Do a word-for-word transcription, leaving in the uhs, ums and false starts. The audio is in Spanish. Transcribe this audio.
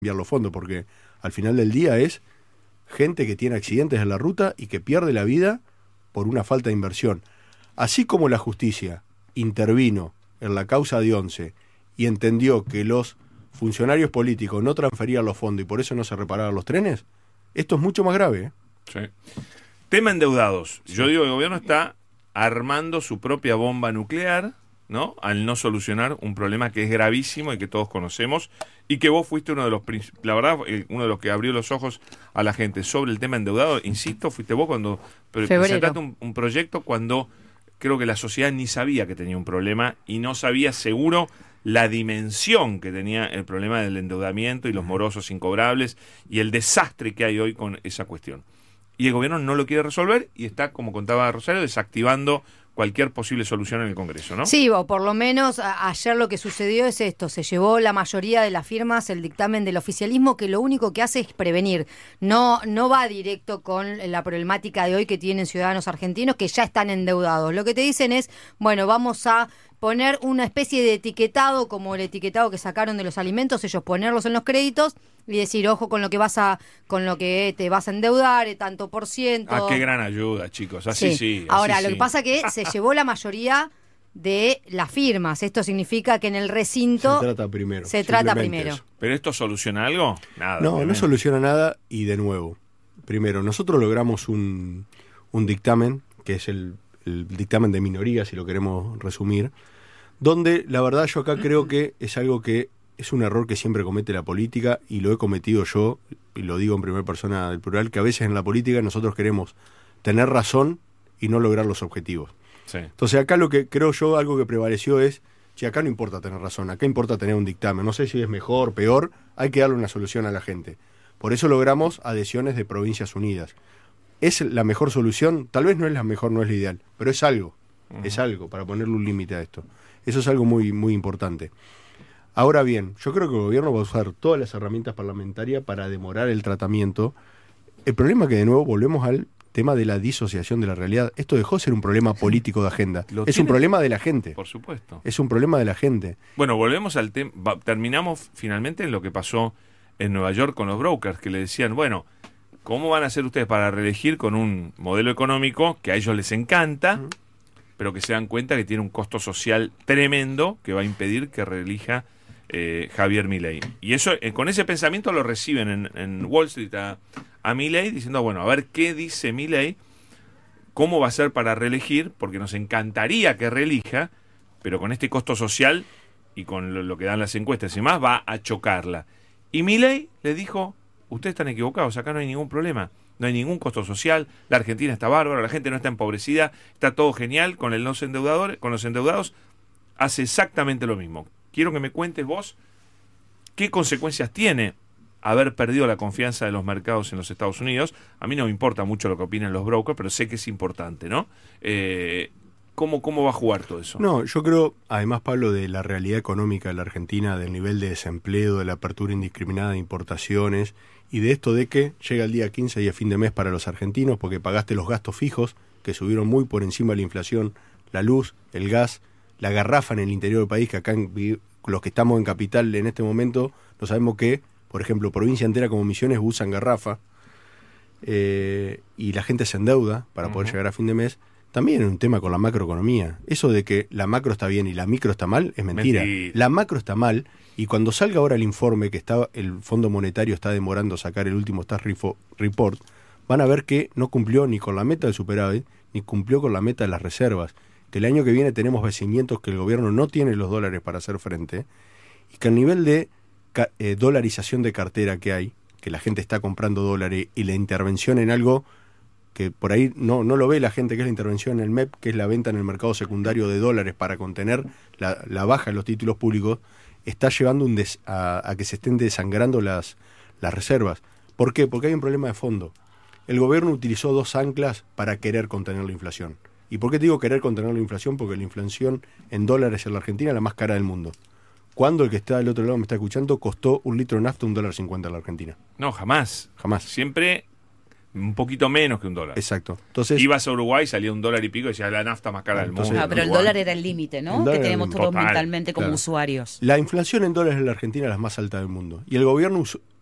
enviar los fondos, porque al final del día es gente que tiene accidentes en la ruta y que pierde la vida por una falta de inversión. Así como la justicia intervino en la causa de Once y entendió que los funcionarios políticos no transferían los fondos y por eso no se reparaban los trenes, esto es mucho más grave, ¿eh? Sí. Tema endeudados. Yo digo que el gobierno está armando su propia bomba nuclear, ¿no? Al no solucionar un problema que es gravísimo y que todos conocemos, y que vos fuiste uno de los, la verdad, uno de los que abrió los ojos a la gente sobre el tema endeudado. Insisto, fuiste vos cuando pre presentaste un, un proyecto cuando creo que la sociedad ni sabía que tenía un problema y no sabía seguro la dimensión que tenía el problema del endeudamiento y los morosos incobrables y el desastre que hay hoy con esa cuestión. Y el gobierno no lo quiere resolver y está, como contaba Rosario, desactivando cualquier posible solución en el Congreso, ¿no? Sí, o por lo menos a, ayer lo que sucedió es esto, se llevó la mayoría de las firmas el dictamen del oficialismo, que lo único que hace es prevenir, no, no va directo con la problemática de hoy que tienen ciudadanos argentinos que ya están endeudados. Lo que te dicen es, bueno, vamos a poner una especie de etiquetado, como el etiquetado que sacaron de los alimentos, ellos ponerlos en los créditos y decir, ojo con lo que vas a, con lo que te vas a endeudar, tanto por ciento. Ah, qué gran ayuda, chicos, así sí. sí así Ahora, sí. lo que pasa es que se llevó la mayoría de las firmas. Esto significa que en el recinto se trata primero. Se trata primero. Eso. ¿Pero esto soluciona algo? Nada. No, obviamente. no soluciona nada y de nuevo. Primero, nosotros logramos un, un dictamen, que es el, el dictamen de minoría, si lo queremos resumir, donde la verdad yo acá creo que es algo que es un error que siempre comete la política y lo he cometido yo, y lo digo en primera persona del plural, que a veces en la política nosotros queremos tener razón y no lograr los objetivos. Sí. Entonces acá lo que creo yo, algo que prevaleció es, si acá no importa tener razón, acá importa tener un dictamen, no sé si es mejor, peor, hay que darle una solución a la gente. Por eso logramos adhesiones de Provincias Unidas. ¿Es la mejor solución? Tal vez no es la mejor, no es la ideal, pero es algo, uh-huh. es algo para ponerle un límite a esto. Eso es algo muy, muy importante. Ahora bien, yo creo que el gobierno va a usar todas las herramientas parlamentarias para demorar el tratamiento. El problema es que de nuevo volvemos al tema de la disociación de la realidad. Esto dejó de ser un problema político de agenda. Lo es tiene, un problema de la gente. Por supuesto. Es un problema de la gente. Bueno, volvemos al tema. Terminamos finalmente en lo que pasó en Nueva York con los brokers, que le decían, bueno, ¿cómo van a hacer ustedes para reelegir con un modelo económico que a ellos les encanta, uh-huh. pero que se dan cuenta que tiene un costo social tremendo que va a impedir que reelija eh, Javier Milei? Y eso, eh, con ese pensamiento lo reciben en, en Wall Street a, a Milei, diciendo, bueno, a ver qué dice Milei, cómo va a ser para reelegir, porque nos encantaría que reelija, pero con este costo social y con lo, lo que dan las encuestas y más, va a chocarla. Y Milei le dijo, ustedes están equivocados, acá no hay ningún problema. No hay ningún costo social, la Argentina está bárbara, la gente no está empobrecida, está todo genial, con el los endeudadores, con los endeudados hace exactamente lo mismo. Quiero que me cuentes vos qué consecuencias tiene haber perdido la confianza de los mercados en los Estados Unidos. A mí no me importa mucho lo que opinen los brokers, pero sé que es importante, ¿no? Eh, ¿cómo, ¿Cómo va a jugar todo eso? No, yo creo, además, Pablo, de la realidad económica de la Argentina, del nivel de desempleo, de la apertura indiscriminada de importaciones, y de esto de que llega el día quince y es fin de mes para los argentinos porque pagaste los gastos fijos que subieron muy por encima de la inflación, la luz, el gas, la garrafa en el interior del país, que acá en, los que estamos en capital en este momento no sabemos que, por ejemplo, provincia entera como Misiones usan garrafa eh, y la gente se endeuda para uh-huh. poder llegar a fin de mes. También es un tema con la macroeconomía. Eso de que la macro está bien y la micro está mal es mentira. mentira. La macro está mal y cuando salga ahora el informe que está el Fondo Monetario está demorando sacar el último Staff Report, van a ver que no cumplió ni con la meta del superávit ni cumplió con la meta de las reservas. Que el año que viene tenemos vencimientos que el gobierno no tiene los dólares para hacer frente y que el nivel de eh, dolarización de cartera que hay, que la gente está comprando dólares y la intervención en algo que por ahí no, no lo ve la gente, que es la intervención en el M E P, que es la venta en el mercado secundario de dólares para contener la, la baja en los títulos públicos, está llevando un des, a, a que se estén desangrando las, las reservas. ¿Por qué? Porque hay un problema de fondo. El gobierno utilizó dos anclas para querer contener la inflación. ¿Y por qué te digo querer contener la inflación? Porque la inflación en dólares en la Argentina es la más cara del mundo. ¿Cuándo el que está del otro lado me está escuchando costó un litro de nafta un dólar cincuenta en la Argentina? No, jamás. Jamás. Siempre un poquito menos que un dólar. Exacto. Entonces, ibas a Uruguay, salía un dólar y pico y decía la nafta más cara del Entonces, mundo. Ah, pero el Uruguay. dólar era el límite, ¿no? El dólar Que era tenemos el- todos Total, mentalmente como claro. usuarios. la inflación en dólares en la Argentina es la más alta del mundo. Y el gobierno us-